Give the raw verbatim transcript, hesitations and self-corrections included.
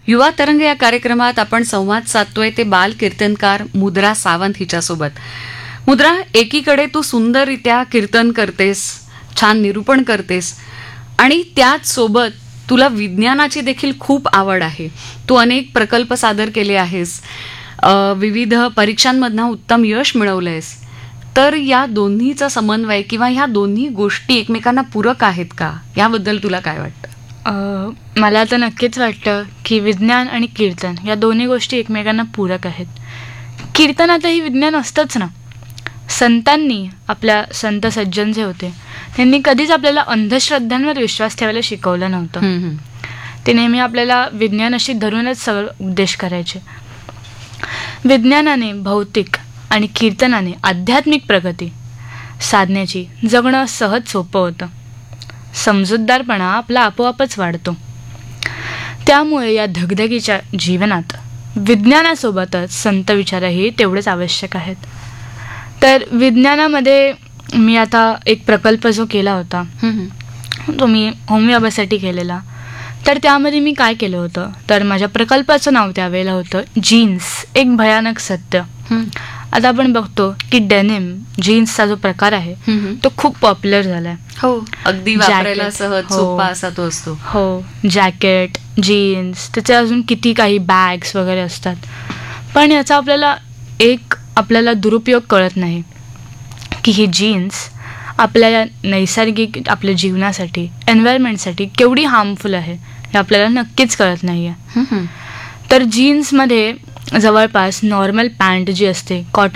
युवा तरंग या कार्यक्रमात आपण संवाद साधतोय ते बाल कीर्तनकार मुद्रा सावंत हिच्यासोबत. मुद्रा, एकीकडे तू सुंदररित्या कीर्तन करतेस, छान निरूपण करतेस आणि त्याच सोबत तुला विज्ञानाची देखील खूप आवड आहे. तू अनेक प्रकल्प सादर केले आहेस, विविध परीक्षांमधनं उत्तम यश मिळवलंयस. तर या दोन्हीचा समन्वय किंवा ह्या दोन्ही गोष्टी एकमेकांना पूरक आहेत का, याबद्दल तुला काय वाटतं? मला तर नक्कीच वाटतं की विज्ञान आणि कीर्तन या दोन्ही गोष्टी एकमेकांना पूरक आहेत. कीर्तनातही विज्ञान असतंच ना. संतांनी, आपल्या संत सज्जन जे होते, त्यांनी कधीच आपल्याला अंधश्रद्धांवर विश्वास ठेवायला शिकवलं नव्हतं. ते नेहमी आपल्याला विज्ञानाशी धरूनच सगळं उपदेश करायचे. विज्ञानाने भौतिक आणि कीर्तनाने आध्यात्मिक प्रगती साधण्याची जगणं सहज सोपं होतं. समजूतदारपणा आपला आपोआपच वाढतो. त्यामुळे या धगधगीच्या जीवनात विज्ञानासोबतच संत विचारही तेवढेच आवश्यक आहेत. तर विज्ञानामध्ये मी आता एक प्रकल्प जो केला होता तो मी होमिओपॅथीसाठी केलेला. तर त्यामध्ये मी काय केलं होतं, तर माझ्या प्रकल्पाचं नाव त्यावेळेला होतं जीन्स, एक भयानक सत्य. आता आपण बघतो की डेनिम जीन्सचा जो प्रकार आहे तो खूप पॉप्युलर झालाय. हो, अगदी वापरायला सहज सोपा असा तो असतो. हो, जॅकेट, जीन्स, त्याचे अजून किती काही बॅग्स वगैरे असतात. पण याचा आपल्याला एक आपल्याला दुरुपयोग कळत नाही की ही जीन्स आपल्या नैसर्गिक आपल्या जीवनासाठी, एन्व्हायरमेंटसाठी केवढी हार्मफुल आहे हे आपल्याला नक्कीच कळत नाही आहे. तर जीन्समध्ये जवळपास नॉर्मल पॅन्ट जी असते, कॉटन